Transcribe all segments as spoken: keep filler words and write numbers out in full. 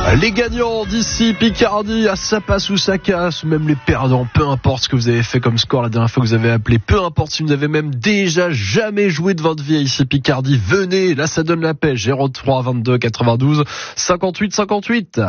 Les gagnants d'ici Picardie, à ça passe ou ça casse, même les perdants, peu importe ce que vous avez fait comme score la dernière fois que vous avez appelé, peu importe si vous n'avez même déjà jamais joué de votre vie ici Picardie, venez, là ça donne la paix, zéro trois vingt-deux quatre-vingt-douze cinquante-huit cinquante-huit.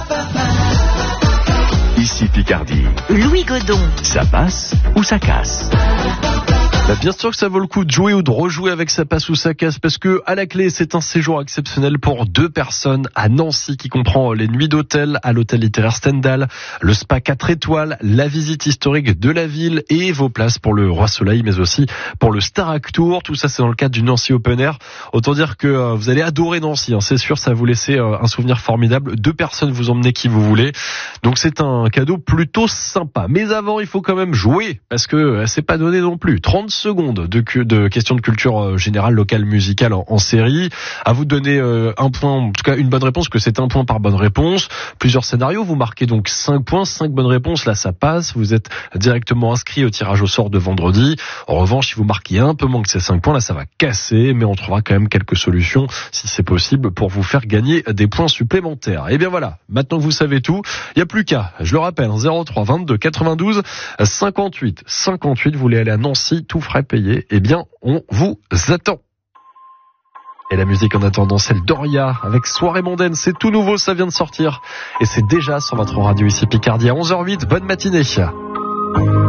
Ici Picardie. Louis Godon. Ça passe ou ça casse? Bah bien sûr que ça vaut le coup de jouer ou de rejouer avec Ça passe ou ça casse, parce que à la clé c'est un séjour exceptionnel pour deux personnes à Nancy qui comprend les nuits d'hôtel à l'hôtel littéraire Stendhal, le spa quatre étoiles, la visite historique de la ville et vos places pour le Roi Soleil mais aussi pour le Starac Tour. Tout ça c'est dans le cadre du Nancy Open Air. Autant dire que euh, vous allez adorer Nancy, hein. C'est sûr, ça va vous laisser euh, un souvenir formidable. Deux personnes, vous emmenez qui vous voulez. Donc c'est un cadeau plutôt sympa. Mais avant il faut quand même jouer parce que euh, c'est pas donné non plus. trente secondes de, de questions de culture générale, locale, musicale en, en série. À vous de donner euh, un point, en tout cas une bonne réponse, que c'est un point par bonne réponse. Plusieurs scénarios, vous marquez donc cinq points, cinq bonnes réponses, là ça passe. Vous êtes directement inscrit au tirage au sort de vendredi. En revanche, si vous marquez un peu moins que ces cinq points, là ça va casser, mais on trouvera quand même quelques solutions, si c'est possible, pour vous faire gagner des points supplémentaires. Et bien voilà, maintenant que vous savez tout, il n'y a plus qu'à, je le rappelle, zéro trois vingt-deux quatre-vingt-douze cinquante-huit cinquante-huit, vous voulez aller à Nancy, tout frais payé, eh bien, on vous attend. Et la musique en attendant, c'est le Doria avec Soirée mondaine, c'est tout nouveau, ça vient de sortir. Et c'est déjà sur votre radio ici Picardie à onze heures huit, bonne matinée.